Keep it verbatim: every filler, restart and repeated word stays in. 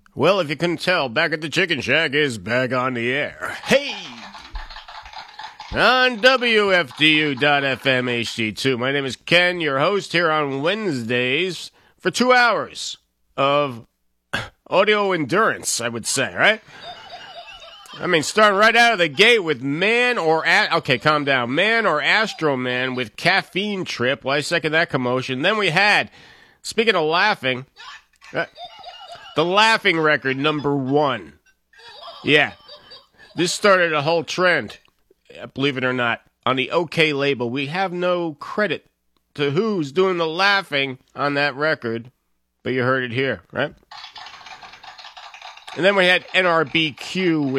Well, if you couldn't tell, Back at the Chicken Shack is back on the air. Hey! On W F D U dot F M H D two. My name is Ken, your host here on Wednesdays for two hours of audio endurance, I would say, right? I mean, starting right out of the gate with Man or... A- okay, calm down. Man or Astro Man with Caffeine Trip. Well, I second that commotion. Then we had, speaking of laughing... Uh, The Laughing Record, number one. Yeah. This started a whole trend, believe it or not, on the OK label. We have no credit to who's doing the laughing on that record, but you heard it here, right? And then we had N R B Q with